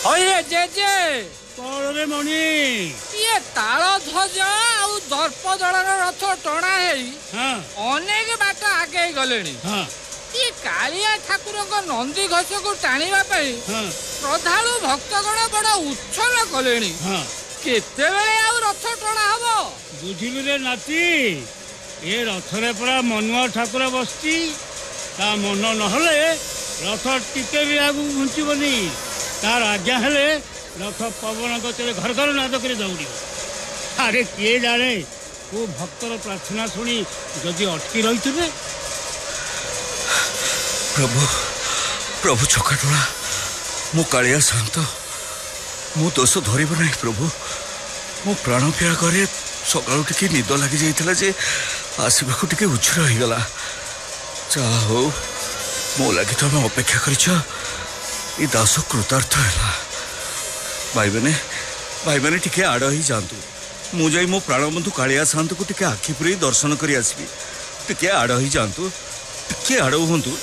अरे जेजे कौन रे मणि ये ताल ध्वजा आउ दर्प दलन रथ टणा हेई अनेक बाट आगे गले ये कालिया ठाकुर नंदी घोष को टाणिबा पई श्रद्धालु भक्तगण बड़ा उच्छल कले केते बेले आउ रथ टणा हबो बुझिलु रे नाती ये रथ रे परा मनुआ ठाकुर बसती ता मन नहले रथ टिके भी आगु घुंचीबनी तार आज्ञा हेले रथ पवन गति घर घर नाद कर दौड़। अरे किए जाने को भक्तर प्रार्थना शुणी जदि अटकी रही थे। प्रभु प्रभु चकाटोला मो कालिया शांत मो दोष धरब ना प्रभु मो प्राण त्यागे सका टे निद लगी जाइला जे आसवाक टे उछुर होगला जा हो मो लगी तुम अपेक्षा कर दास कृतार्थ है। भाई मैंने टिके आड़ ही जातु मु जाई मो प्राणबंधु कालिया शांत को टिके आखि पुरे दर्शन करी आसबी टिके आड़ ही जातु टिके आड़ हुंतु।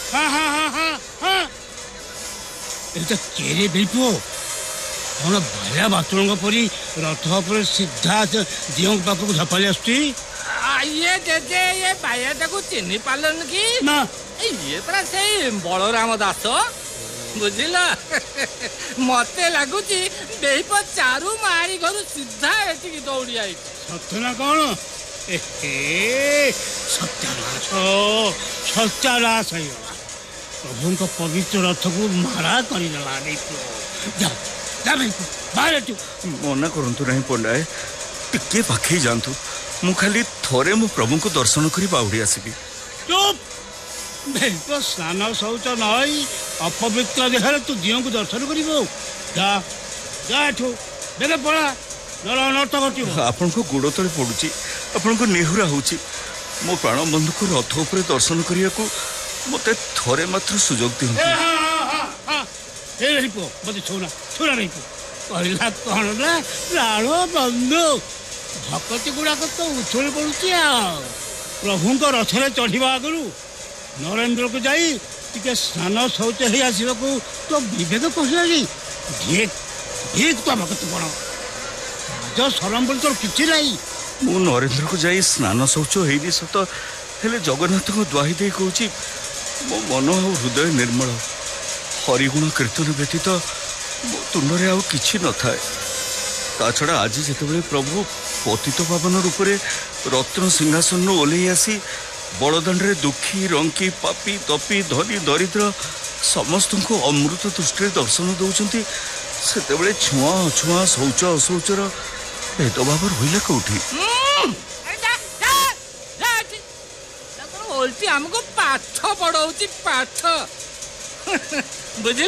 केरे बेपो कौन भाया बातुल परी रथ पर सीधा दियों पाखक झपाली आसुची ये जेजे ये बाया को चिन्ह पालन की ना ये परा से बलराम दास बुझिल मते लगुच बेप चारू मारी घर सीधा एटिकी दौड़ी आई सत्य कौन सत्यानाश प्रभु को पवित्र रथ को मारा करदेला मना करतु ना पंडाए टिके पाखे जातु मु खाली थोरे मो प्रभु को दर्शन करी बाउडी आसबी। चुप तो स्नान शौच नई अपवित्र देह तू दियों को दर्शन कर पड़ा नर्थ घटी आपण को गोड़ तले पड़ुची आपण को नेहुरा होची मो प्राण बंधु को रथ उपरे दर्शन करिया को मते थोरे मात्र सुजोग दियंतु। मत छोरा नहीं कहला कौन ना प्राण बंधु भक्ति गुड़ाक तो उछल पड़ुची प्रभु को रथरे चढ़ा आगु नरेंद्र को जाई टिके स्नान शौच हो आसवाक तो विवेक पहुँचा तुम कौन राज सरम बोल तो कि मु नरेंद्र को जाई स्नान शौच होनी सत हेले जगन्नाथ को दुआई दे कहूँ मो मन और हृदय निर्मल हरिगुण कीर्तन व्यतीत मो तुंडे आउ किछि न थाए। ता छड़ा आज जितेबाला प्रभु पतित पावन रूप रत्न सिंहासन ओल्लै आसी बड़दाण्डे दुखी रंकी पापी तपी धनी दरिद्र समस्त को अमृत दृष्टि दर्शन दौरान से छुआ छुआ शौच अशौचर भेदभाव रहा कौटी ओल्टी हमको पाठ पढ़ाऊँ पाठ बुझे।